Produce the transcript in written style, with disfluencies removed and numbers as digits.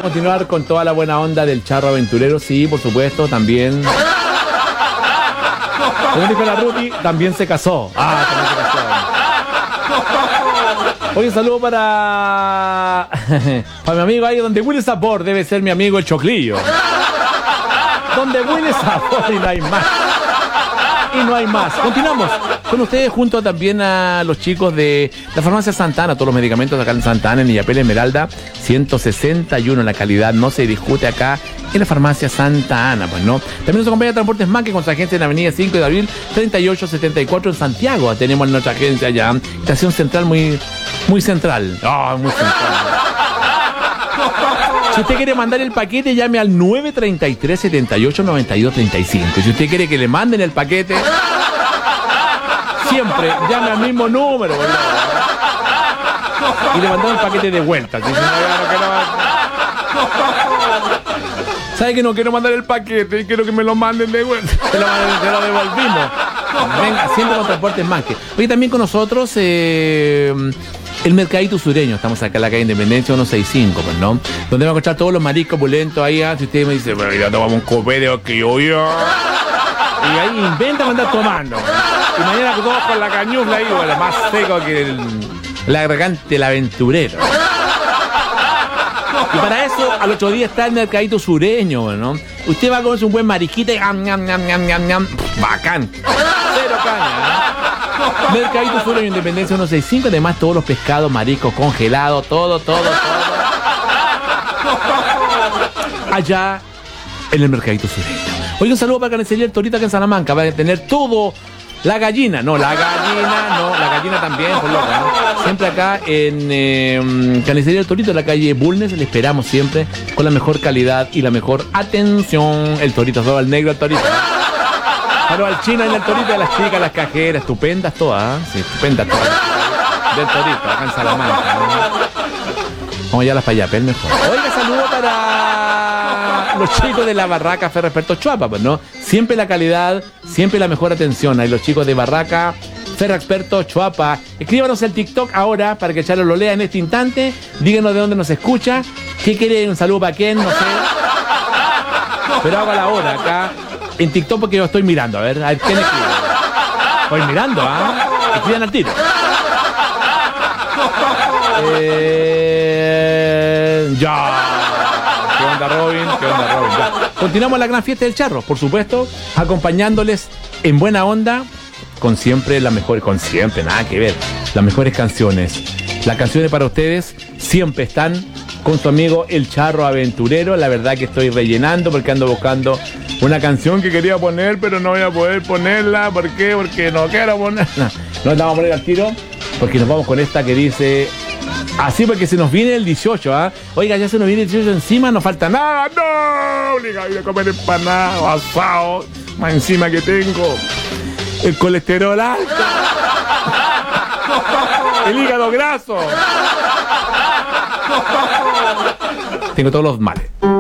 continuar con toda la buena onda del charro aventurero. Sí, por supuesto, también. Como dijo la Ruti, también se casó. También se casó. Oye, un saludo para mi amigo ahí donde huele sabor. Debe ser mi amigo el Choclillo. Donde huele sabor y no hay más. Y no hay más. Continuamos con ustedes junto también a los chicos de la farmacia Santana. Todos los medicamentos acá en Santana, en Illapel Esmeralda 161. La calidad no se discute acá en la farmacia Santa Ana, pues no. También nos acompaña Transportes Manque con su agencia en la avenida 5 de abril 3874 en Santiago. Tenemos nuestra agencia allá. Estación central muy central. Muy central. Si usted quiere mandar el paquete, llame al 933-78-9235. Si usted quiere que le manden el paquete, siempre llame al mismo número, ¿verdad? Y le mandamos el paquete de vuelta. ¿Sabe que no quiero mandar el paquete y quiero que me lo manden de vuelta? Se lo devolvimos. Venga, siempre con Transportes Manque. Hoy también con nosotros el Mercadito Sureño. Estamos acá en la calle Independencia 165, pues, ¿no? Donde va a encontrar todos los mariscos pulentos ahí. Si usted me dice, bueno, ya tomamos un copete que yo. Y ahí inventa andar tomando. Y mañana todos con la cañufla ahí, bueno, más seco que la garganta del aventurero. Y para eso, al otro día está el Mercadito Sureño, ¿no? Usted va a comerse un buen marisquito y bacán. Cero caña, ¿no? Mercadito Sureño, Independencia 165. Además, todos los pescados, mariscos, congelados, todo. Allá en el Mercadito Sureño. Oye, un saludo para Carnicería El Torito acá en Salamanca. Va a tener todo. La gallina también, por loco, ¿no? Siempre acá en Carnicería El Torito, en la calle Bulnes, le esperamos siempre con la mejor calidad y la mejor atención. El Torito, solo al negro, el Torito. Pero al chino en el Torito, a las chicas, las cajeras, estupendas todas, ¿eh? Sí, estupendas todas. Del Torito, acá en Salamanca, ¿no? Vamos ya a las Payapel mejor. Oiga, saludo para los chicos de la Barraca Ferro Experto Chuapa, pues, ¿no? Siempre la calidad, siempre la mejor atención. Ahí los chicos de Barraca Ferro Experto Chuapa. Escríbanos el TikTok ahora para que Charo lo lea en este instante. Díganos de dónde nos escucha. ¿Qué quiere? Un saludo para quién, no sé. Pero hago la hora acá en TikTok porque yo estoy mirando. A ver quién escribe. Estoy mirando, escriban al tiro. Ya. ¿Qué onda, Robin? Ya. Continuamos la gran fiesta del charro, por supuesto, acompañándoles en buena onda, con siempre las mejores, nada que ver, las mejores canciones. Las canciones para ustedes siempre están con su amigo el Charro Aventurero. La verdad que estoy rellenando porque ando buscando una canción que quería poner, pero no voy a poder ponerla. ¿Por qué? Porque no quiero ponerla. No la vamos a poner al tiro, porque nos vamos con esta que dice así, porque se nos viene el 18, Oiga, ya se nos viene el 18 encima, no falta nada. No, obligado a ir a comer empanado, asado, más encima que tengo el colesterol alto, el hígado graso. Tengo todos los males.